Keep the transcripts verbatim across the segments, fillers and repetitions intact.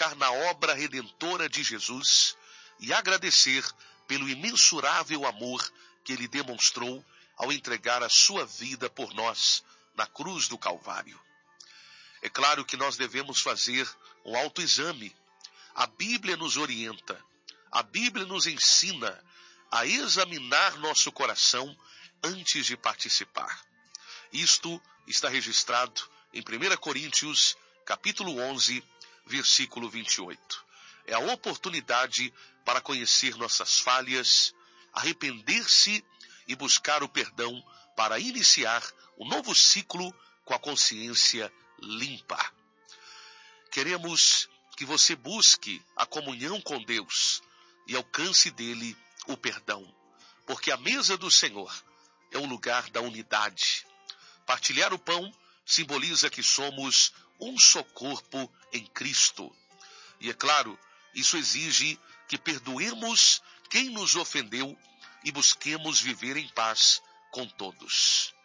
focar na obra redentora de Jesus e agradecer pelo imensurável amor que ele demonstrou ao entregar a sua vida por nós na cruz do Calvário. É claro que nós devemos fazer um autoexame. A Bíblia nos orienta, a Bíblia nos ensina a examinar nosso coração antes de participar. Isto está registrado em primeira Coríntios, capítulo onze, versículo vinte e oito. É a oportunidade para conhecer nossas falhas, arrepender-se e buscar o perdão para iniciar um novo ciclo com a consciência limpa. Queremos que você busque a comunhão com Deus e alcance dele o perdão, porque a mesa do Senhor é o lugar da unidade. Partilhar o pão simboliza que somos um só corpo em Cristo. E é claro, isso exige que perdoemos quem nos ofendeu e busquemos viver em paz com todos.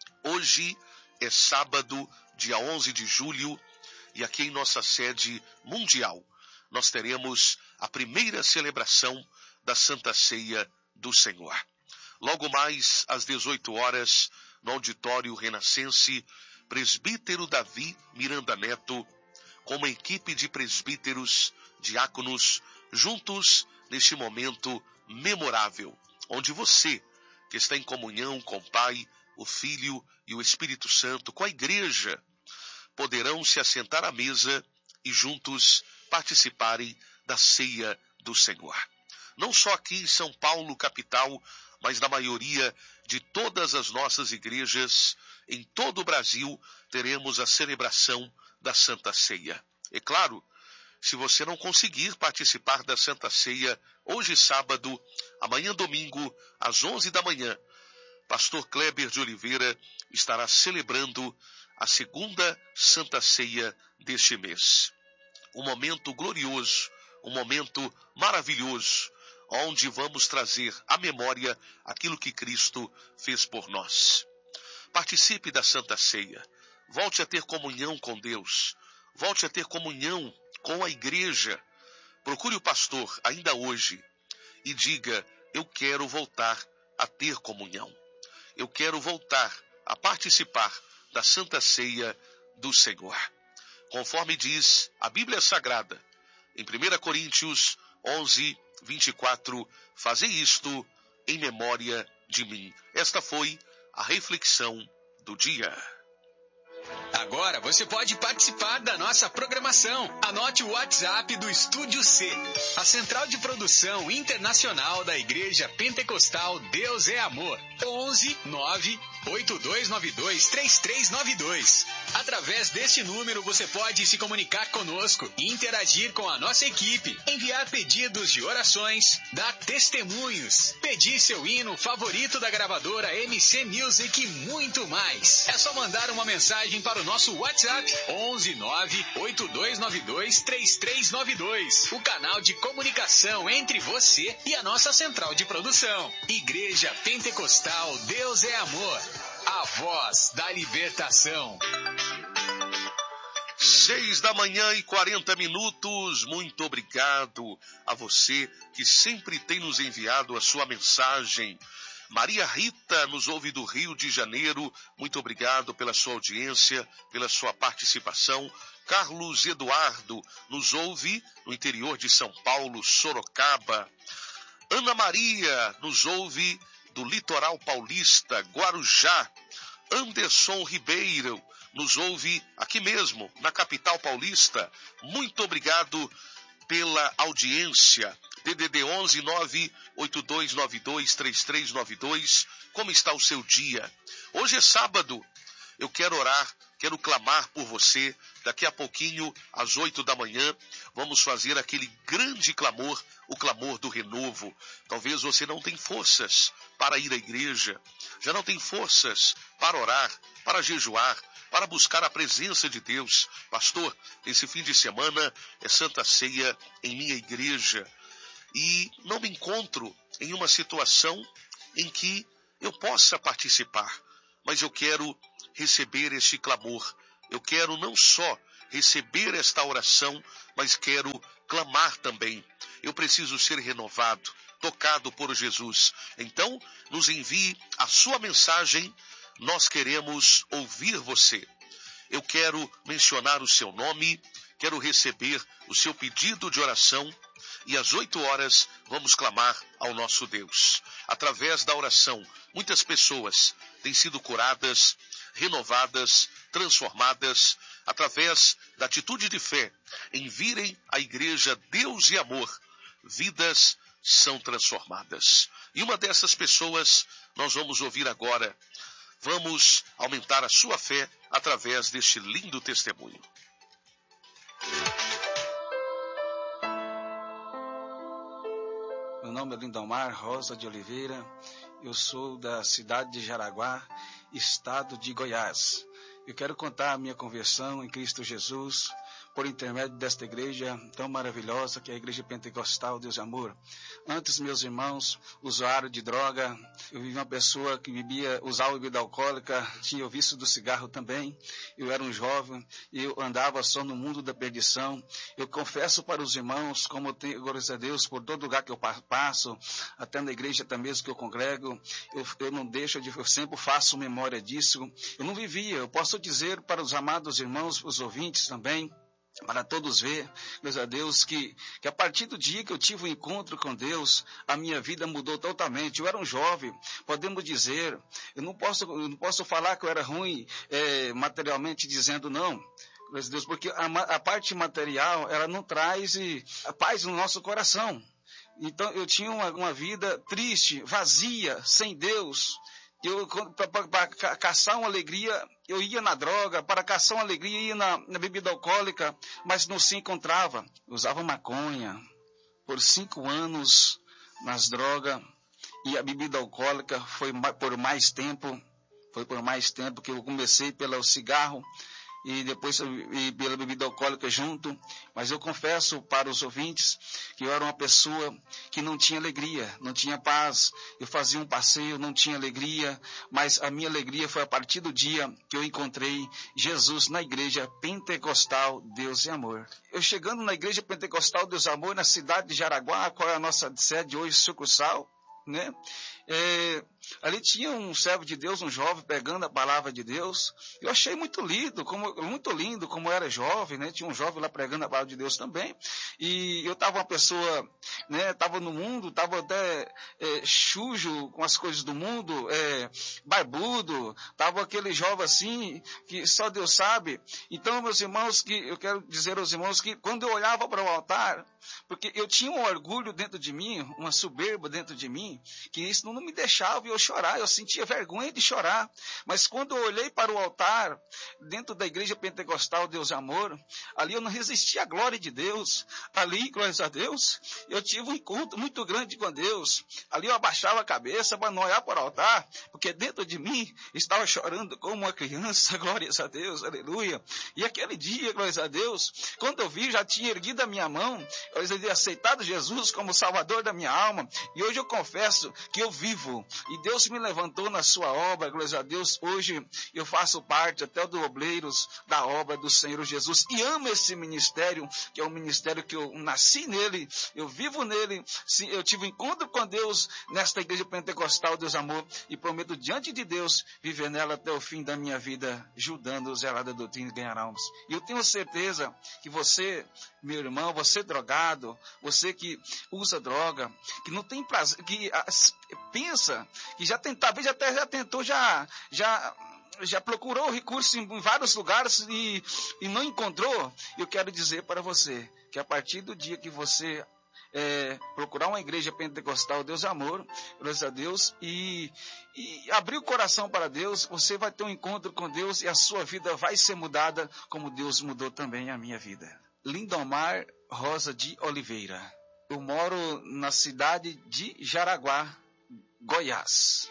Hoje é sábado, dia onze de julho, e aqui em nossa sede mundial, nós teremos a primeira celebração da Santa Ceia do Senhor. Logo mais às dezoito horas, no auditório Renascense, presbítero Davi Miranda Neto, com uma equipe de presbíteros, diáconos, juntos neste momento memorável, onde você, que está em comunhão com o Pai, o Filho e o Espírito Santo, com a igreja, poderão se assentar à mesa e juntos participarem da ceia do Senhor. Não só aqui em São Paulo, capital, mas na maioria de todas as nossas igrejas, em todo o Brasil, teremos a celebração da Santa Ceia. É claro, se você não conseguir participar da Santa Ceia, hoje sábado, amanhã domingo, às onze da manhã, Pastor Kleber de Oliveira estará celebrando a segunda Santa Ceia deste mês. Um momento glorioso, um momento maravilhoso, onde vamos trazer à memória aquilo que Cristo fez por nós. Participe da Santa Ceia, volte a ter comunhão com Deus, volte a ter comunhão com a igreja. Procure o pastor ainda hoje e diga: eu quero voltar a ter comunhão. Eu quero voltar a participar da Santa Ceia do Senhor. Conforme diz a Bíblia Sagrada, em primeira Coríntios onze, vinte e quatro, fazei isto em memória de mim. Esta foi a reflexão do dia. Agora você pode participar da nossa programação. Anote o WhatsApp do Estúdio C, a central de produção internacional da Igreja Pentecostal Deus é Amor. onze nove oito dois nove dois três três nove dois. Através deste número você pode se comunicar conosco e interagir com a nossa equipe, enviar pedidos de orações, dar testemunhos, pedir seu hino favorito da gravadora M C Music e muito mais. É só mandar uma mensagem para o nosso WhatsApp onze nove oito dois nove dois três três nove dois. O canal de comunicação entre você e a nossa central de produção. Igreja Pentecostal Deus é Amor. A voz da libertação. Seis da manhã e quarenta minutos. Muito obrigado a você que sempre tem nos enviado a sua mensagem. Maria Rita nos ouve do Rio de Janeiro. Muito obrigado pela sua audiência, pela sua participação. Carlos Eduardo nos ouve no interior de São Paulo, Sorocaba. Ana Maria nos ouve do litoral paulista, Guarujá. Anderson Ribeiro nos ouve aqui mesmo, na capital paulista. Muito obrigado pela audiência. D D D onze nove oito dois nove dois três três nove dois. Como está o seu dia? Hoje é sábado. Eu quero orar, quero clamar por você. Daqui a pouquinho, às oito da manhã, vamos fazer aquele grande clamor, o clamor do renovo. Talvez você não tenha forças para ir à igreja, já não tem forças para orar, para jejuar, para buscar a presença de Deus. Pastor, esse fim de semana é Santa Ceia em minha igreja e não me encontro em uma situação em que eu possa participar, mas eu quero receber este clamor. Eu quero não só receber esta oração, mas quero clamar também. Eu preciso ser renovado, tocado por Jesus. Então, nos envie a sua mensagem, nós queremos ouvir você. Eu quero mencionar o seu nome, quero receber o seu pedido de oração e às oito horas vamos clamar ao nosso Deus. Através da oração, muitas pessoas têm sido curadas, renovadas, transformadas, através da atitude de fé em virem à igreja Deus e Amor, vidas são transformadas. E uma dessas pessoas nós vamos ouvir agora. Vamos aumentar a sua fé através deste lindo testemunho. Meu nome é Lindomar Rosa de Oliveira, eu sou da cidade de Jaraguá, estado de Goiás. Eu quero contar a minha conversão em Cristo Jesus, por intermédio desta igreja tão maravilhosa que é a Igreja Pentecostal Deus e Amor. Antes, meus irmãos, usuário de droga, eu vi uma pessoa que bebia, usava bebida alcoólica, tinha o vício do cigarro também. Eu era um jovem, eu andava só no mundo da perdição. Eu confesso para os irmãos, como eu tenho, glórias a Deus, por todo lugar que eu passo, até na igreja até mesmo que eu congrego, eu, eu não deixo de, eu sempre faço memória disso. Eu não vivia, eu posso dizer para os amados irmãos, os ouvintes também, para todos ver, meus a Deus, que, que a partir do dia que eu tive um encontro com Deus, a minha vida mudou totalmente. Eu era um jovem, podemos dizer, eu não posso, eu não posso falar que eu era ruim é, materialmente dizendo não, meus Deus, porque a, a parte material, ela não traz a paz no nosso coração. Então eu tinha uma, uma vida triste, vazia, sem Deus. Eu, para caçar uma alegria, eu ia na droga, para caçar uma alegria, eu ia na, na bebida alcoólica, mas não se encontrava. Eu usava maconha por cinco anos nas drogas, e a bebida alcoólica foi por mais tempo, foi por mais tempo que eu comecei pelo cigarro, e depois e pela bebida alcoólica junto, mas eu confesso para os ouvintes que eu era uma pessoa que não tinha alegria, não tinha paz. Eu fazia um passeio, não tinha alegria, mas a minha alegria foi a partir do dia que eu encontrei Jesus na igreja Pentecostal Deus e Amor. Eu chegando na igreja Pentecostal Deus e Amor, na cidade de Jaraguá, qual é a nossa sede hoje, sucursal, né? É, ali tinha um servo de Deus, um jovem pregando a palavra de Deus. Eu achei muito lindo, como, muito lindo como era jovem, né? Tinha um jovem lá pregando a palavra de Deus também. E eu estava uma pessoa, né? Estava no mundo, estava até é, sujo com as coisas do mundo, é, barbudo, estava aquele jovem assim, que só Deus sabe. Então, meus irmãos, que eu quero dizer aos irmãos que quando eu olhava para o altar, porque eu tinha um orgulho dentro de mim, uma soberba dentro de mim, que isso não me deixava eu chorar, eu sentia vergonha de chorar. Mas quando eu olhei para o altar, dentro da igreja pentecostal Deus e Amor, ali eu não resisti à glória de Deus. Ali, glórias a Deus, eu tive um encontro muito grande com Deus. Ali eu abaixava a cabeça para não olhar para o altar, porque dentro de mim estava chorando como uma criança, glórias a Deus, aleluia. E aquele dia, glórias a Deus, quando eu vi, já tinha erguido a minha mão, eu havia aceitado Jesus como Salvador da minha alma, e hoje eu confesso que eu vivo, e Deus me levantou na sua obra, glórias a Deus. Hoje eu faço parte até do obreiros da obra do Senhor Jesus, e amo esse ministério, que é um ministério que eu nasci nele, eu vivo nele. Sim, eu tive um encontro com Deus nesta igreja pentecostal Deus Amor, e prometo diante de Deus viver nela até o fim da minha vida, ajudando os zelados da doutrina e ganhar almas. E eu tenho certeza que você, meu irmão, você drogado, você que usa droga, que não tem prazer, que pensa, que já tem, talvez até já tentou, já, já, já procurou recurso em vários lugares e, e não encontrou. Eu quero dizer para você que a partir do dia que você é, procurar uma igreja pentecostal Deus Amor, graças a Deus, e, e abrir o coração para Deus, você vai ter um encontro com Deus e a sua vida vai ser mudada como Deus mudou também a minha vida. Lindomar Rosa de Oliveira. Eu moro na cidade de Jaraguá, Goiás.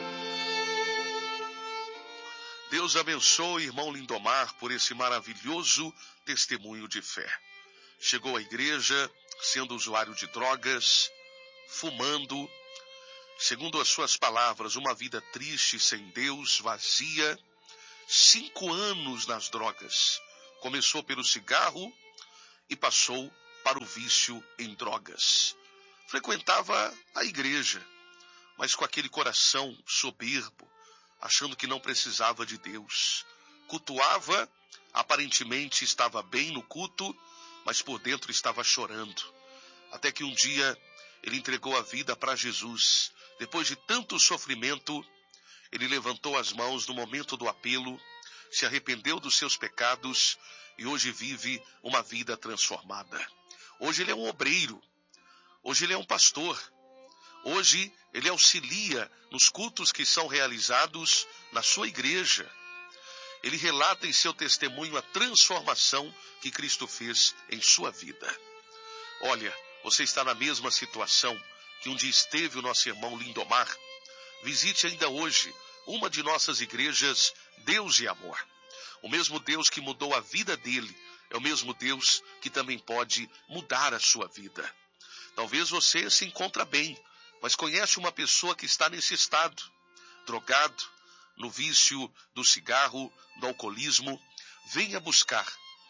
Deus abençoe, irmão Lindomar, por esse maravilhoso testemunho de fé. Chegou à igreja sendo usuário de drogas, fumando, segundo as suas palavras, uma vida triste, sem Deus, vazia, cinco anos nas drogas, Começou pelo cigarro e passou para o vício em drogas. Frequentava a igreja, mas com aquele coração soberbo, achando que não precisava de Deus. Cultuava, aparentemente estava bem no culto, mas por dentro estava chorando. Até que um dia ele entregou a vida para Jesus. Depois de tanto sofrimento, ele levantou as mãos no momento do apelo, se arrependeu dos seus pecados e hoje vive uma vida transformada. Hoje ele é um obreiro, hoje ele é um pastor, hoje ele auxilia nos cultos que são realizados na sua igreja. Ele relata em seu testemunho a transformação que Cristo fez em sua vida. Olha, você está na mesma situação que um dia esteve o nosso irmão Lindomar? Visite ainda hoje uma de nossas igrejas, Deus e Amor. O mesmo Deus que mudou a vida dele é o mesmo Deus que também pode mudar a sua vida. Talvez você se encontre bem, mas conhece uma pessoa que está nesse estado, drogado, no vício do cigarro, do alcoolismo. Venha buscar,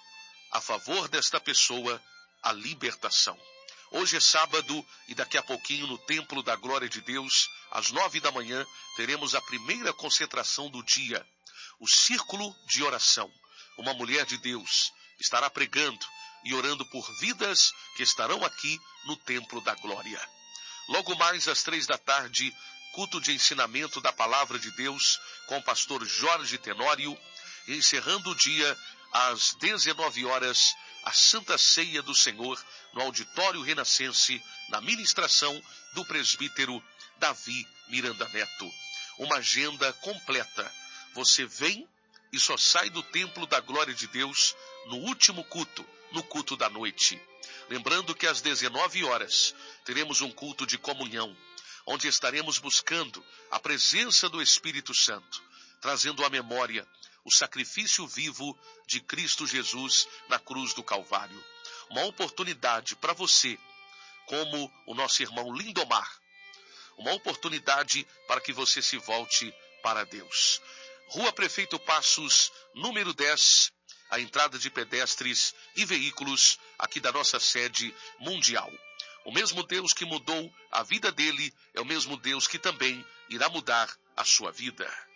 a favor desta pessoa, a libertação. Hoje é sábado e daqui a pouquinho no Templo da Glória de Deus, às nove da manhã, teremos a primeira concentração do dia, o Círculo de Oração. Uma mulher de Deus estará pregando e orando por vidas que estarão aqui no Templo da Glória. Logo mais às três da tarde, culto de ensinamento da Palavra de Deus com o pastor Jorge Tenório, e encerrando o dia às dezenove horas, a Santa Ceia do Senhor no Auditório Renascense, na ministração do presbítero Davi Miranda Neto. Uma agenda completa. Você vem e só sai do Templo da Glória de Deus no último culto, no culto da noite. Lembrando que às dezenove horas teremos um culto de comunhão, onde estaremos buscando a presença do Espírito Santo, trazendo à memória o sacrifício vivo de Cristo Jesus na cruz do Calvário. Uma oportunidade para você, como o nosso irmão Lindomar, uma oportunidade para que você se volte para Deus. Rua Prefeito Passos, número dez, a entrada de pedestres e veículos aqui da nossa sede mundial. O mesmo Deus que mudou a vida dele é o mesmo Deus que também irá mudar a sua vida.